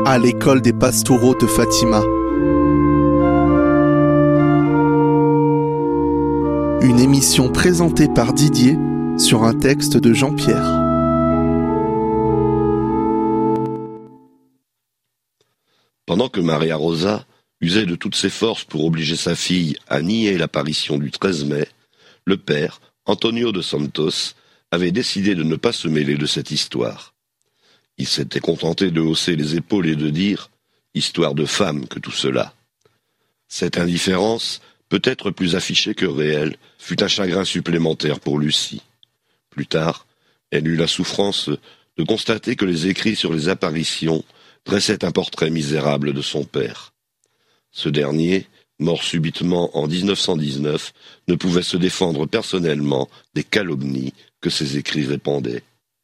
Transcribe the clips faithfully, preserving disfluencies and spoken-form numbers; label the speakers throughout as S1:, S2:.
S1: à l'école des pastoraux de Fatima. Une émission présentée par Didier sur un texte de Jean-Pierre.
S2: Pendant que Maria Rosa usait de toutes ses forces pour obliger sa fille à nier l'apparition du treize mai, le père, Antonio de Santos, avait décidé de ne pas se mêler de cette histoire. Il s'était contenté de hausser les épaules et de dire « histoire de femme que tout cela ». Cette indifférence, peut-être plus affichée que réelle, fut un chagrin supplémentaire pour Lucie. Plus tard, elle eut la souffrance de constater que les écrits sur les apparitions dressaient un portrait misérable de son père. Ce dernier, mort subitement en dix-neuf cent dix-neuf, ne pouvait se défendre personnellement des calomnies que ses écrits répandaient.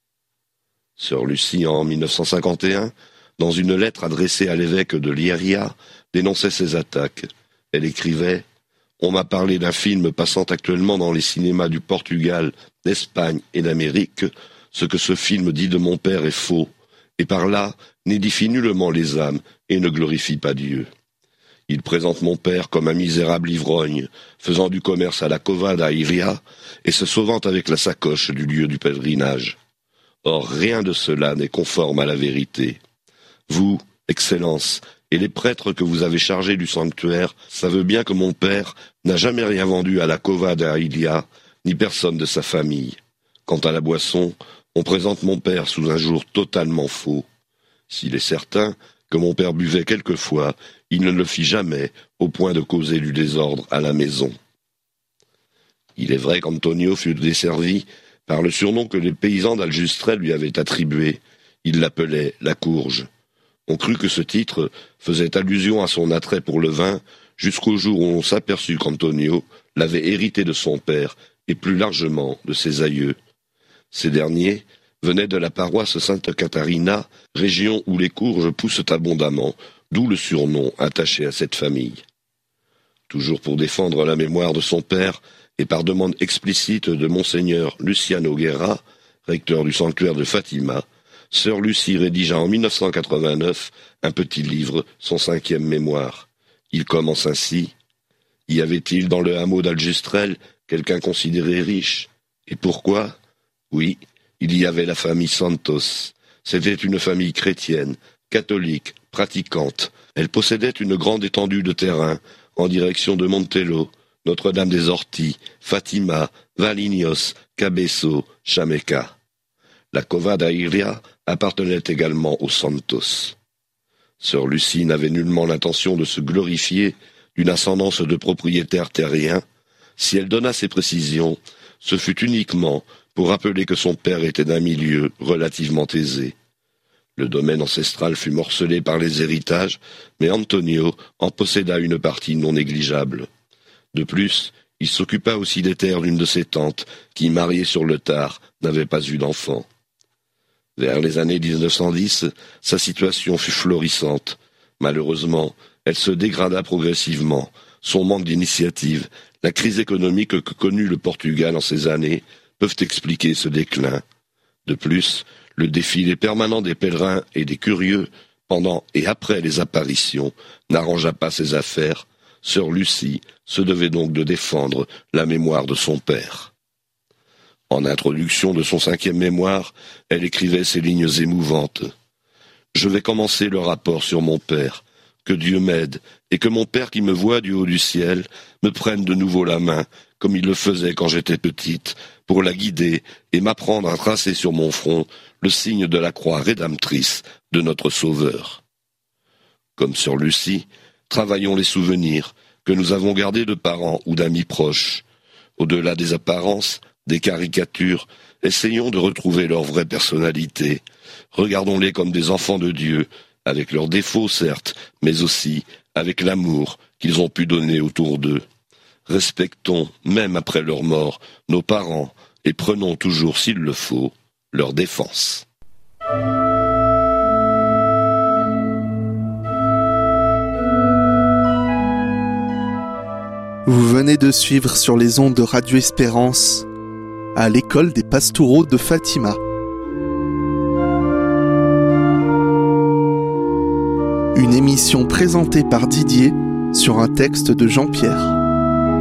S2: Sœur Lucie, en mille neuf cent cinquante et un, dans une lettre adressée à l'évêque de Leiria, dénonçait ces attaques. Elle écrivait « On m'a parlé d'un film passant actuellement dans les cinémas du Portugal, d'Espagne et d'Amérique. Ce que ce film dit de mon père est faux, et par là n'édifie nullement les âmes et ne glorifie pas Dieu. Il présente mon père comme un misérable ivrogne, faisant du commerce à la Cova da Iria et se sauvant avec la sacoche du lieu du pèlerinage. Or, rien de cela n'est conforme à la vérité. Vous, Excellence, et les prêtres que vous avez chargés du sanctuaire savent bien que mon père n'a jamais rien vendu à la Cova da Iria, ni personne de sa famille. Quant à la boisson, on présente mon père sous un jour totalement faux. S'il est certain que mon père buvait quelquefois, il ne le fit jamais, au point de causer du désordre à la maison. » Il est vrai qu'Antonio fut desservi par le surnom que les paysans d'Aljustrel lui avaient attribué. Il l'appelait la courge. On crut que ce titre faisait allusion à son attrait pour le vin, jusqu'au jour où on s'aperçut qu'Antonio l'avait hérité de son père, et plus largement de ses aïeux. Ces derniers venaient de la paroisse Sainte-Catarina, région où les courges poussent abondamment, d'où le surnom attaché à cette famille. Toujours pour défendre la mémoire de son père, et par demande explicite de Monseigneur Luciano Guerra, recteur du sanctuaire de Fatima, sœur Lucie rédigea en mille neuf cent quatre-vingt-neuf un petit livre, son cinquième mémoire. Il commence ainsi. « Y avait-il dans le hameau d'Aljustrel quelqu'un considéré riche? Et pourquoi? Oui, il y avait la famille Santos. C'était une famille chrétienne, catholique, pratiquante. Elle possédait une grande étendue de terrain en direction de Montelo, Notre-Dame des Orties, Fatima, Valinhos, Cabeço, Chameca. La Cova da Iria appartenait également aux Santos. Sœur Lucie n'avait nullement l'intention de se glorifier d'une ascendance de propriétaires terriens. Si elle donna ces précisions, ce fut uniquement pour rappeler que son père était d'un milieu relativement aisé. Le domaine ancestral fut morcelé par les héritages, mais Antonio en posséda une partie non négligeable. De plus, il s'occupa aussi des terres d'une de ses tantes, qui, mariée sur le tard, n'avait pas eu d'enfant. Vers les années dix-neuf cent dix, sa situation fut florissante. Malheureusement, elle se dégrada progressivement. Son manque d'initiative, la crise économique que connut le Portugal en ces années, peuvent expliquer ce déclin. De plus, le défilé permanent des pèlerins et des curieux, pendant et après les apparitions, n'arrangea pas ses affaires. Sœur Lucie se devait donc de défendre la mémoire de son père. En introduction de son cinquième mémoire, elle écrivait ces lignes émouvantes. « Je vais commencer le rapport sur mon père. Que Dieu m'aide, et que mon père qui me voit du haut du ciel me prenne de nouveau la main, comme il le faisait quand j'étais petite, pour la guider et m'apprendre à tracer sur mon front le signe de la croix rédemptrice de notre Sauveur. » Comme sœur Lucie, travaillons les souvenirs que nous avons gardés de parents ou d'amis proches. Au-delà des apparences, des caricatures, essayons de retrouver leur vraie personnalité. Regardons-les comme des enfants de Dieu, avec leurs défauts certes, mais aussi avec l'amour qu'ils ont pu donner autour d'eux. Respectons, même après leur mort, nos parents, et prenons toujours, s'il le faut, leur défense.
S1: Vous venez de suivre sur les ondes de Radio Espérance à l'école des pastoraux de Fatima. Une émission présentée par Didier sur un texte de Jean-Pierre.